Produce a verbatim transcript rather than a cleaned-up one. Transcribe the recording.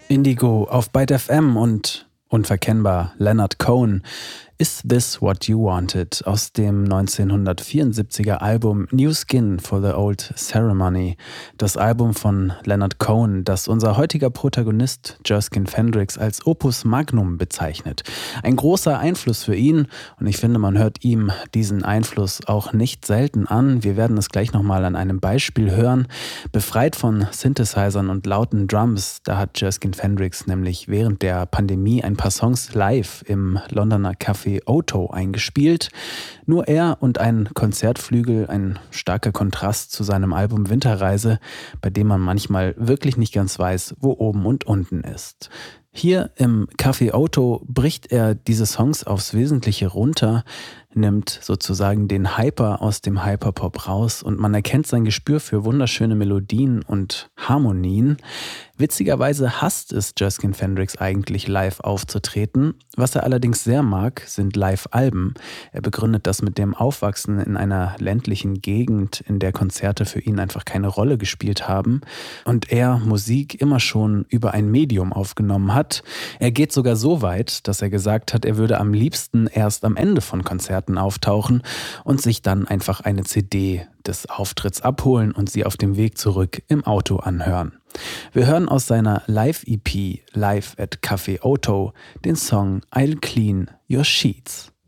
Indigo auf Byte F M und unverkennbar Leonard Cohen. Is This What You Wanted aus dem neunzehnhundertvierundsiebziger Album New Skin for the Old Ceremony. Das Album von Leonard Cohen, das unser heutiger Protagonist Jerskin Fendrix als Opus Magnum bezeichnet. Ein großer Einfluss für ihn und ich finde, man hört ihm diesen Einfluss auch nicht selten an. Wir werden es gleich nochmal an einem Beispiel hören. Befreit von Synthesizern und lauten Drums, da hat Jerskin Fendrix nämlich während der Pandemie ein paar Songs live im Londoner Café Otto eingespielt. Nur er und ein Konzertflügel, ein starker Kontrast zu seinem Album Winterreise, bei dem man manchmal wirklich nicht ganz weiß, wo oben und unten ist. Hier im Café Otto bricht er diese Songs aufs Wesentliche runter, nimmt sozusagen den Hyper aus dem Hyperpop raus und man erkennt sein Gespür für wunderschöne Melodien und Harmonien. Witzigerweise hasst es Jerskin Fendrix eigentlich live aufzutreten. Was er allerdings sehr mag, sind Live-Alben. Er begründet das mit dem Aufwachsen in einer ländlichen Gegend, in der Konzerte für ihn einfach keine Rolle gespielt haben und er Musik immer schon über ein Medium aufgenommen hat. Er geht sogar so weit, dass er gesagt hat, er würde am liebsten erst am Ende von Konzerten auftauchen und sich dann einfach eine C D des Auftritts abholen und sie auf dem Weg zurück im Auto anhören. Wir hören aus seiner Live-E P Live at Café Otto den Song I'll Clean Your Sheets.